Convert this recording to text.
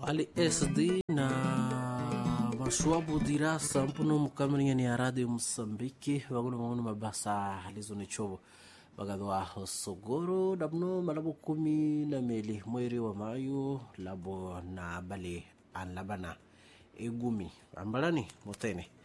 Ali SD na mashuabu dirasa mpuno mukamenya ni Radio Msambiki wagono mabasa halizo ni chobo bagadwa Sogoro dabno malabo 12 mwezi wa Mayu labo na bale an labana egumi ambalani motene